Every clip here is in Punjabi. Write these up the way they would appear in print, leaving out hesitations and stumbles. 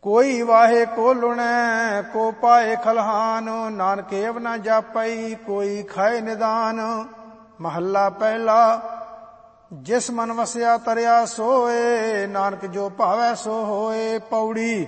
ਕੋਈ ਵਾਹੇ ਕੋ ਲੁਣੈ ਕੋ ਪਾਏ ਖਲਹਾਨ। ਨਾਨਕ ਏਵ ਨਾ ਜਾਪਈ ਕੋਈ ਖਾਏ ਨਿਦਾਨ। ਮਹੱਲਾ ਪਹਿਲਾ। ਜਿਸ ਮਨ ਵਸਿਆ ਤਰਿਆ ਸੋਏ, ਨਾਨਕ ਜੋ ਭਾਵੈ ਸੋ ਹੋਏ। ਪੌੜੀ।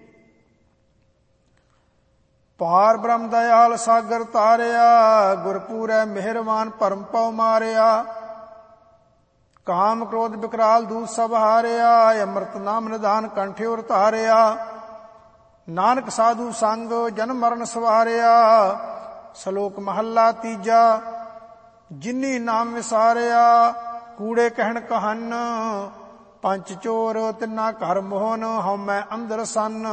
ਪਾਰ ਬ੍ਰਹਮ ਦਇਆਲ ਸਾਗਰ ਤਾਰਿਆ, ਗੁਰਪੂਰੈ ਮਿਹਰਬਾਨ ਭਰਮ ਪਉ ਮਾਰਿਆ। ਕਾਮ ਕ੍ਰੋਧ ਵਿਕਰਾਲ ਦੂਤ ਸਭ ਹਾਰਿਆ, ਅੰਮ੍ਰਿਤ ਨਾਮ ਨਿਧਾਨ ਕੰਠੇ ਉਰ ਧਾਰਿਆ। ਨਾਨਕ ਸਾਧੂ ਸੰਗ ਜਨਮ ਮਰਨ ਸਵਾਰਿਆ। ਸ਼ਲੋਕ ਮਹੱਲਾ ਤੀਜਾ। ਜਿਨੀ ਨਾਮ ਵਿਸਾਰਿਆ ਕੂੜੇ ਕਹਿਣ ਕਹਨ, ਪੰਚ ਚੋਰ ਤਿੰਨਾ ਘਰ ਮੋਹਨ ਹਉਮੈ ਅੰਦਰ ਸੰਨ।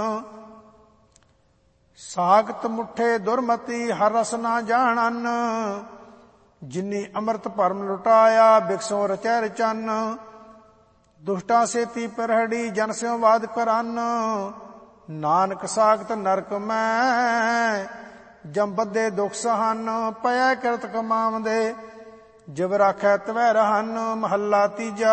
ਸਾਖਤ ਮੁੱਠੇ ਦੁਰਮਤੀ ਹਰ ਰਸ ਨਾ ਜਾਣਨ, ਜਿਨੀ ਅੰਮ੍ਰਿਤ ਭਰਮ ਲੁਟਾਇਆ ਬਿਕਸੋਂ ਰਚੈ ਰਚਨ। ਦੁਸ਼ਟਾਂ ਸੇਤੀ ਪਰਹੜੀ ਜਨ ਸਿਉ ਵਾਦ ਕਰਨ, ਨਾਨਕ ਸਾਖਤ ਨਰਕ ਮੈਂ ਜਮ ਬੱਧੇ ਦੁਖ ਸਹਨ। ਪਇਐ ਕਿਰਤ ਕਮਾਵੰਦੇ ਜਿਵ ਰਾਖੈ ਤਵੈ ਰਹਨ। ਮਹੱਲਾ ਤੀਜਾ।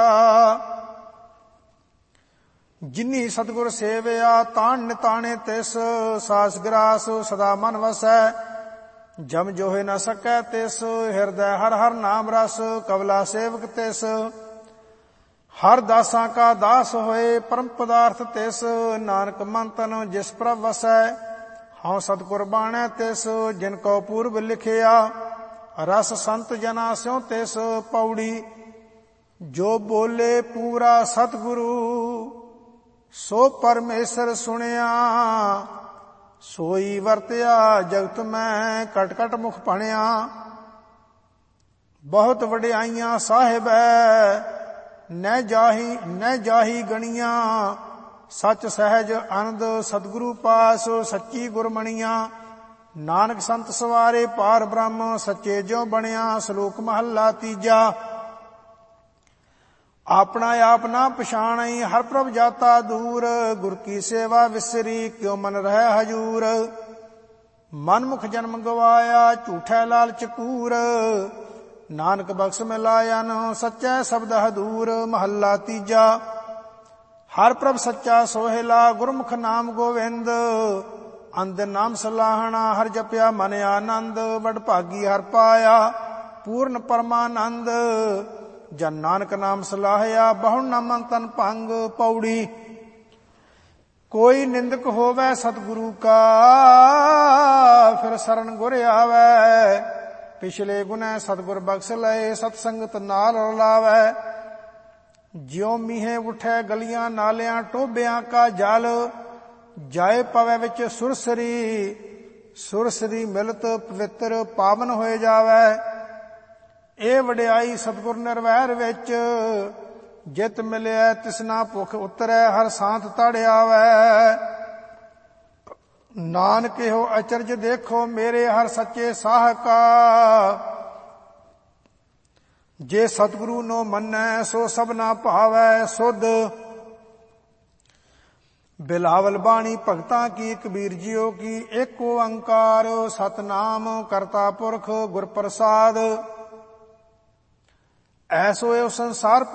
ਜਿਨੀ ਸਤਿਗੁਰ ਸੇਵਿਆ ਤਾਣ ਨਿਤਾਣੇ ਤਿਸ, ਸਾਸ ਗਰਾਸ ਸਦਾ ਮਨ ਵਸੈ ਜਮ ਜੋਹਿ ਨ ਸਕੈ ਤਿਸ। ਹਿਰਦੈ ਹਰ ਹਰ ਨਾਮ ਰਸ ਕਵਲਾ ਸੇਵਕ ਤਿਸ, ਹਰ ਦਾਸਾਂ ਕਾ ਦਾਸ ਹੋਏ ਪਰਮ ਪਦਾਰਥ ਤਿਸ। ਨਾਨਕ ਮਨ ਤਨ ਜਿਸ ਪ੍ਰਭ ਵਸੈ, ਹਉ ਸਤਿਗੁਰ ਬਾਣੈ ਤਿਸ। ਜਿਨ ਕੋ ਪੂਰਬ ਲਿਖਿਆ ਰਸ ਸੰਤ ਜਨਾ ਸਿਉ ਤਿਸ। ਪੌੜੀ। ਜੋ ਬੋਲੇ ਪੂਰਾ ਸਤਿਗੁਰੂ, ਸੋ ਪਰਮੇਸ਼ਰ ਸੁਣਿਆ। ਸੋਈ ਵਰਤਿਆ ਜਗਤ ਮੈਂ ਕਟ ਕਟ ਮੁਖ ਭਣਿਆ। ਬਹੁਤ ਵਡਿਆਈਆਂ ਸਾਹਿਬੈ ਨਹਿ ਜਾਹੀ ਗਣੀਆਂ। ਸਚ ਸਹਿਜ ਆਨੰਦ ਸਤਿਗੁਰੂ ਪਾਸ, ਸੱਚੀ ਗੁਰਮਣੀਆਂ। ਨਾਨਕ ਸੰਤ ਸਵਾਰੇ ਪਾਰ ਬ੍ਰਹਮ, ਸੱਚੇ ਜਿਉ ਬਣਿਆ। ਸ਼ਲੋਕ ਮਹੱਲਾ ਤੀਜਾ। ਆਪਣਾ ਆਪ ਨਾ ਪਛਾਣਈ ਹਰ ਪ੍ਰਭ ਜਾਤਾ ਦੂਰ, ਗੁਰ ਕੀ ਸੇਵਾ ਵਿਸਰੀ ਕਿਉ ਮਨ ਰਹਿ ਹਜੂਰ। ਮਨਮੁਖ ਜਨਮ ਗਵਾਇਆ ਝੂਠੈ ਲਾਲਚ ਕੂਰ, ਨਾਨਕ ਬਖਸ਼ ਮਿਲਾਇਨ ਸੱਚੈ ਸ਼ਬਦ ਹਦੂਰ। ਮਹੱਲਾ ਤੀਜਾ। ਹਰ ਪ੍ਰਭ ਸੱਚਾ ਸੋਹਿਲਾ ਗੁਰਮੁਖ ਨਾਮ ਗੋਵਿੰਦ, ਅੰਧ ਨਾਮ ਸਲਾਹਣਾ ਹਰ ਜਪਿਆ ਮਨ ਆਨੰਦ। ਵਡ ਭਾਗੀ ਹਰ ਪਾਇਆ ਪੂਰਨ ਪਰਮਾਨੰਦ, ਜਨ ਨਾਨਕ ਨਾਮ ਸਲਾਹਿਆ ਬਹੁ ਨਾਮੰ ਤਨ ਭੰਗ। ਪੌੜੀ। ਕੋਈ ਨਿੰਦਕ ਹੋਵੈ ਸਤਿਗੁਰੂ ਕਾ, ਫਿਰ ਸਰਣ ਗੁਰ ਆਵੈ। ਪਿਛਲੇ ਗੁਨੈ ਸਤਿਗੁਰ ਬਖਸ਼ ਲਏ, ਸਤ ਸੰਗਤ ਨਾਲ ਰਲਾਵੈ। ਜਿਉ ਮੀਂਹੇ ਉਠੈ ਗਲੀਆਂ ਨਾਲਿਆਂ ਟੋਭਿਆਂ ਕਾ ਜਲ, ਜਾਏ ਪਵੈ ਵਿੱਚ ਸੁਰਸਰੀ। ਸੁਰਸਰੀ ਮਿਲਤ ਪਵਿੱਤਰ ਪਾਵਨ ਹੋਏ ਜਾਵੈ। ਇਹ ਵਡਿਆਈ ਸਤਿਗੁਰ ਨਿਰਵੈਰ ਵਿੱਚ, ਜਿਤ ਮਿਲਿਆ ਤਿਸਨਾ ਭੁਖ ਉਤਰੈ ਹਰ ਸਾਂਤ ਤੜ ਆਵੈ। ਨਾਨਕ ਇਹੋ ਅਚਰਜ ਦੇਖੋ ਮੇਰੇ ਹਰ ਸੱਚੇ ਸਾਹ ਕਾ, ਜੇ ਸਤਿਗੁਰੂ ਨੋ ਮੰਨੈ ਸੋ ਸਭਨਾ ਭਾਵੈ ਸੁਧ। ਬਿਲਾਵਲ ਬਾਣੀ ਭਗਤਾਂ ਕੀ ਕਬੀਰ ਜੀਓ ਕੀ, ਏਕ ਓੰਕਾਰ ਸਤਿਨਾਮ ਕਰਤਾ ਪੁਰਖ ਗੁਰ ਪ੍ਰਸਾਦ। ਐਸੋ ਇਹ ਸੰਸਾਰ